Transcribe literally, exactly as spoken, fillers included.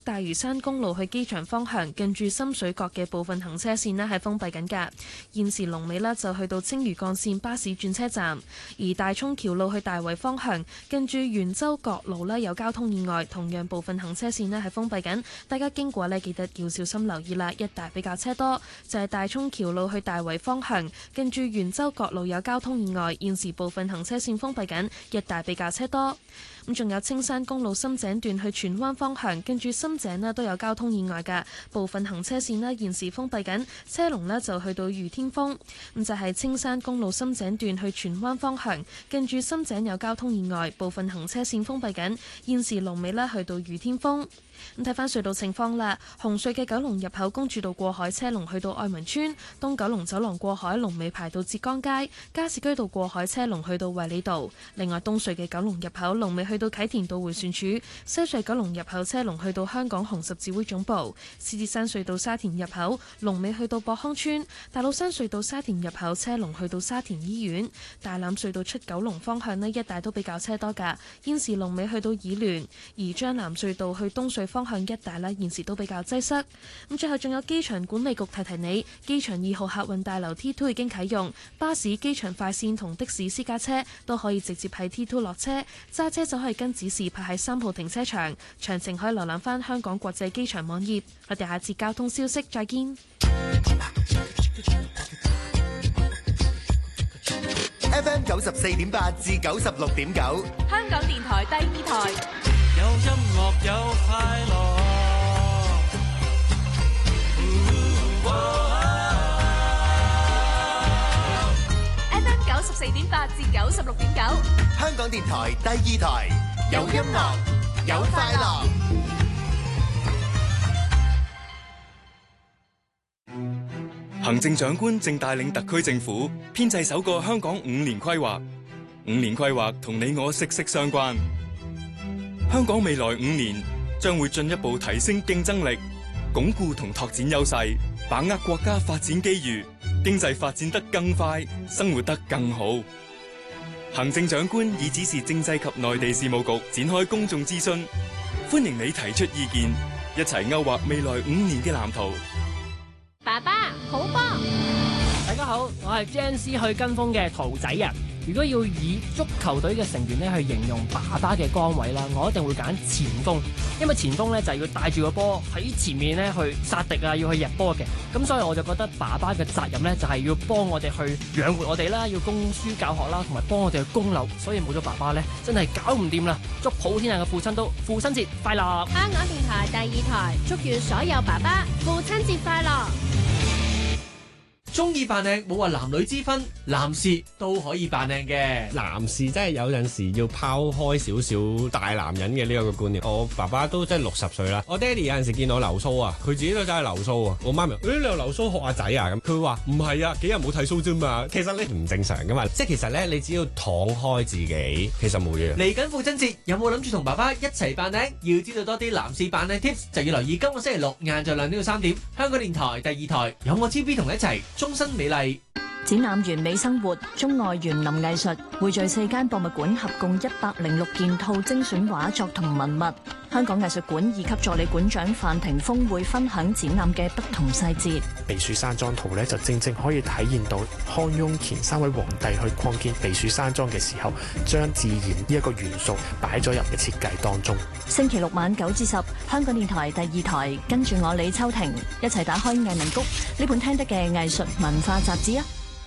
大嶼山公路去機場方向，近住深水角嘅部分行車線呢係封閉緊㗎。現時龍尾呢就去到青嶼幹線巴士轉車站，而大涌橋路去大圍方向，近住元洲角路呢有交通意外，同樣部分行車線呢係封閉緊。大家經過呢記得要小心留意啦，一帶比較車多。就係、是、大涌橋路去大圍方向，近住元洲角路有交通意外，現時部分行車線封閉緊，一帶比較車多。咁仲有青山公路深井段去荃灣方向，跟住深井呢都有交通意外㗎，部分行車線呢現時封閉緊，車龍呢就去到御天峰。咁就係、是、青山公路深井段去荃灣方向，跟住深井有交通意外，部分行車線封閉緊，現時龍尾呢去到御天峰。咁睇翻隧道情況啦，紅隧嘅九龍入口公主道過海車龍去到愛民村，東九龍走廊過海龍尾排到浙江街，加士居道過海車龍去到衛理道。另外東隧嘅九龍入口龍尾去到啟田道迴旋處，西隧九龍入口車龍去到香港紅十字會總部，獅子山隧道沙田入口龍尾去到博康村，大老山隧道沙田入口車龍去到沙田醫院，大欖隧道出九龍方向呢一帶都比較車多㗎，現時龍尾去到議聯，而將藍隧道去東隧方向一帶呢現時都比較擠塞。咁最後仲有機場管理局提提你，機場二號客運大樓 T 二 已經啟用，巴士、機場快線同的士私家車都可以直接喺 T 二落車，揸車就可以跟指示泊喺三號停車場。詳情可以瀏覽翻香港國際機場網頁。我哋下次交通消息再見。 F M 九十四點八至九十六點九， 香港電台第二台。 有音樂有快樂。 F M 九十四點八至九十六點九， 香港電台第二台，有音樂有快樂。 行政長官正帶領特區政府編製首個香港五年規劃，五年規劃同你我息息相關。香港未來五年將會進一步提升競爭力，鞏固同拓展優勢，把握國家發展機遇，經濟發展得更快，生活得更好。行政長官已指示政制及內地事務局展開公眾諮詢，歡迎你提出意見，一齊勾畫未來五年嘅藍圖。 爸爸好波！ 大家好，我係 Gen Z 去跟風嘅兔仔人。如果要以足球隊嘅成員咧去形容爸爸嘅崗位啦，我一定會揀前鋒，因為前鋒咧就係要帶住個波喺前面咧去殺敵啊，要去入波嘅。咁所以我就覺得爸爸嘅責任咧就係要幫我哋去養活我哋啦，要供書教學啦，同埋幫我哋去供樓。所以冇咗爸爸咧，真係搞唔掂啦！祝普天下嘅父親都父親節快樂！ 香港電台第二台祝願所有爸爸父親節快樂！ 中意扮靚冇話男女之分，男士都可以扮靚嘅。 男士真係有陣時要拋開少少大男人嘅呢一個觀念。我爸爸都真係六十歲啦，我爹哋有陣時見到我留鬚啊，佢自己都真係留鬚啊。我媽咪，誒、欸、你又留鬚學阿仔啊咁，佢話唔係啊，幾日冇剃鬚啫嘛。其實你唔正常噶嘛，即係其實咧，你只要敞開自己，其實冇嘢。 嚟緊父親節，有冇諗住同爸爸一齊扮靚？要知道多啲男士扮靚 tips， 就要留意今個星期六晏晝兩點到三點，香港電台第二台有我 T V 同你一齊。終身美麗展覽完美生活、中外園林藝術匯聚四間博物館，合共一百零六件套精選畫作同文物。香港藝術館二級助理館長范霆鋒會分享展覽嘅不同細節。 避暑山莊圖咧，就正正可以體現到康雍乾三位皇帝去擴建避暑山莊嘅時候，將自然呢一個元素擺咗入嘅設計當中。 星期六晚九至十，香港電台第二台，跟住我李秋婷一齊打開藝文谷呢本聽得嘅藝術文化雜誌啊！